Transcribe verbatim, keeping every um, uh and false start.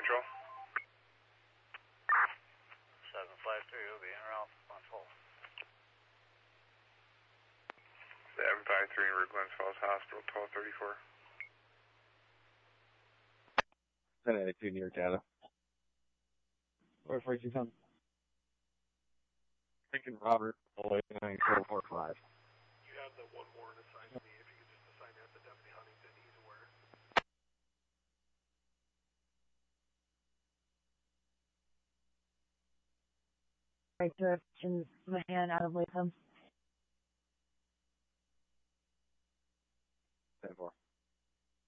Patrol. seven five three will be en route on hold. seven five three en route Glens Falls Hospital, twelve thirty-four. ten eighty-two near Canada. Where for you come? Thinking Robert, nine four four five. You have the one warrant assigned to me. If you could just assign that to Deputy Huntington, he's aware. Right direction, Mahan out of Latham. ten four.